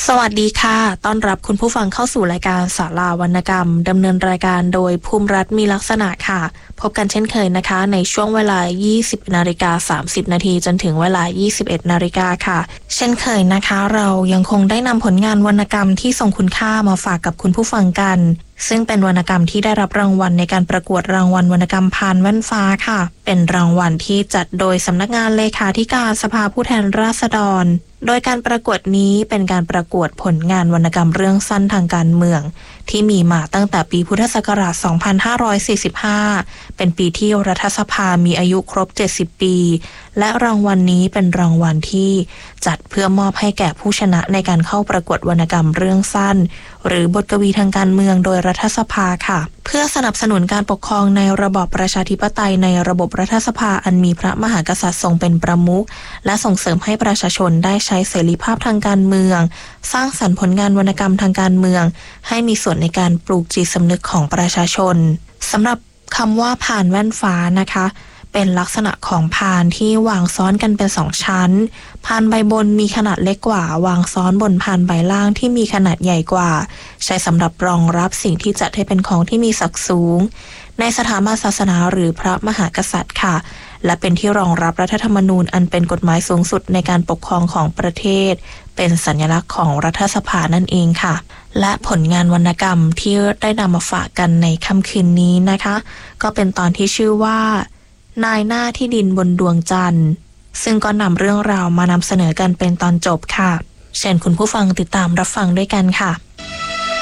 สวัสดีค่ะต้อนรับคุณผู้ฟังเข้าสู่รายการศาลาวรรณกรรมดำเนินรายการโดยภูมิรัตน์มีลักษณะค่ะพบกันเช่นเคยนะคะในช่วงเวลา 20:30 นาทีจนถึงเวลา 21 นาฬิกาค่ะเช่นเคยนะคะเรายังคงได้นำผลงานวรรณกรรมที่ทรงคุณค่ามาฝากกับคุณผู้ฟังกันซึ่งเป็นวรรณกรรมที่ได้รับรางวัลในการประกวดรางวัลวรรณกรรมพานแว่นฟ้าค่ะเป็นรางวัลที่จัดโดยสำนักงานเลขาธิการสภาผู้แทนราษฎรโดยการประกวดนี้เป็นการประกวดผลงานวรรณกรรมเรื่องสั้นทางการเมืองที่มีมาตั้งแต่ปีพุทธศักราช 2545 เป็นปีที่รัฐสภามีอายุครบ 70 ปี และรางวัลนี้เป็นรางวัลที่จัดเพื่อมอบให้แก่ผู้ชนะในการเข้าประกวดวรรณกรรมเรื่องสั้นหรือบทกวีทางการเมืองโดยรัฐสภาค่ะเพื่อสนับสนุนการปกครองในระบอบประชาธิปไตยในระบบรัฐสภาอันมีพระมหากษัตริย์ทรงเป็นประมุขและส่งเสริมให้ประชาชนได้ใช้เสรีภาพทางการเมืองสร้างสรรค์ผลงานวรรณกรรมทางการเมืองให้มีส่วนในการปลูกจิตสำนึกของประชาชนสำหรับคำว่าพานแว่นฟ้านะคะเป็นลักษณะของพานที่วางซ้อนกันเป็น2ชั้นพานใบบนมีขนาดเล็กกว่าวางซ้อนบนพานใบล่างที่มีขนาดใหญ่กว่าใช้สำหรับรองรับสิ่งที่จัดให้เป็นของที่มีศักดิ์สูงในสถาบันศาสนาหรือพระมหากษัตริย์ค่ะและเป็นที่รองรับรัฐธรรมนูญอันเป็นกฎหมายสูงสุดในการปกครองของประเทศเป็นสัญลักษณ์ของรัฐสภานั่นเองค่ะและผลงานวรรณกรรมที่ได้นำมาฝากกันในค่ำคืนนี้นะคะก็เป็นตอนที่ชื่อว่านายหน้าที่ดินบนดวงจันทร์ซึ่งก็นำเรื่องราวมานำเสนอกันเป็นตอนจบค่ะเชิญคุณผู้ฟังติดตามรับฟังด้วยกันค่ะ